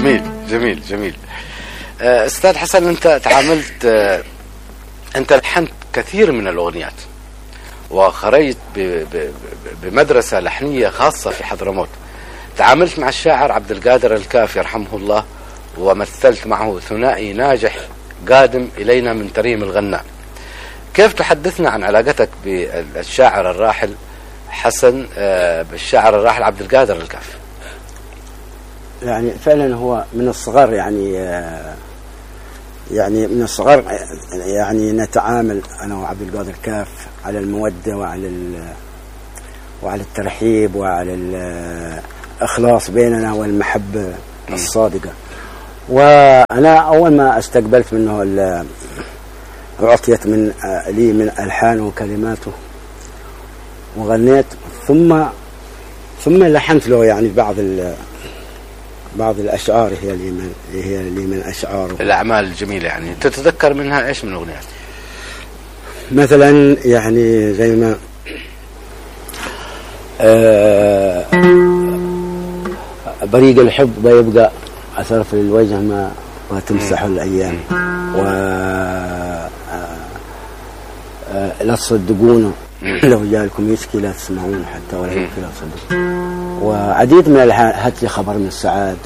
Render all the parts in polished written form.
جميل جميل جميل. أستاذ حسن، أنت تعاملت، أنت لحنت كثير من الأغنيات وخرجت بمدرسة لحنية خاصة في حضرموت. تعاملت مع الشاعر عبد القادر الكاف يرحمه الله، ومثلت معه ثنائي ناجح قادم إلينا من تريم الغناء. كيف تحدثنا عن علاقتك بالشاعر الراحل حسن، بالشاعر الراحل عبد القادر الكاف؟ يعني فعلا هو من الصغر، يعني من الصغر يعني نتعامل أنا وعبد القادر الكاف على المودة وعلى الترحيب وعلى الإخلاص بيننا والمحبة الصادقة. وأنا أول ما استقبلت منه أعطيت لي من ألحانه وكلماته وغنيت، ثم لحنت له يعني بعض الأشعار هي اللي من أشعاره، الأعمال الجميلة. يعني تتذكر منها إيش من أغنيات؟ مثلا يعني زي ما بريق الحب بيبقى أثر في الوجه ما تمسح الأيام، لا تصدقونه لو جالكم يشكي لا تسمعون حتى ولا يمكن لا تصدقون، وعديد من هات لي خبر من سعاد.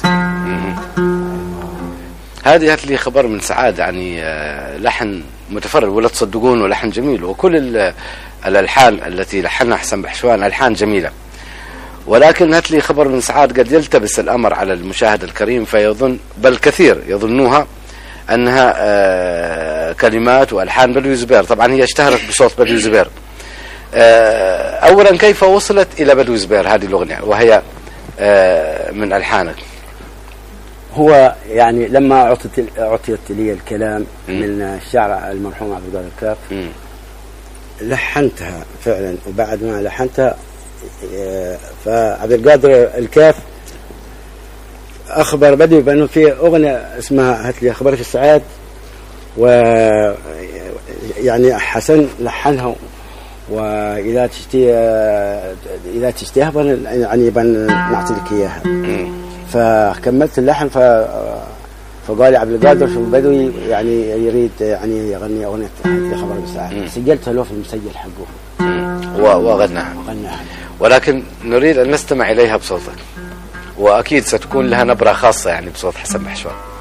هذه هات لي خبر من سعاد يعني لحن متفرد، ولا تصدقون ولحن جميل، وكل الألحان التي لحنها حسن بحشوان ألحان جميلة. ولكن هات لي خبر من سعاد قد يلتبس الأمر على المشاهد الكريم، فيظن بل كثير يظنوها أنها كلمات وألحان بدوي زبير. طبعا هي اشتهرت بصوت بدوي زبير. أولا كيف وصلت إلى بدوي زبير هذه الأغنية وهي من ألحانك؟ هو يعني لما أعطيت لي الكلام من الشاعر المرحوم عبد القادر الكاف لحنتها فعلا، وبعد ما لحنتها فعبد القادر الكاف أخبر بدوي بأنه في أغنية اسمها هات لي خبر في السعاد، ويعني حسن لحنها، وإذا تشتيها يعني نعطي لك إياها. فكملت اللحن فقال عبد القادر شو بدوي يعني يريد يعني يغني أغنية خبر بالساعة، سجلتها له في المسجل حقه وغناها. ولكن نريد أن نستمع إليها بصوتك، وأكيد ستكون لها نبرة خاصة يعني بصوت حسن بحشوان.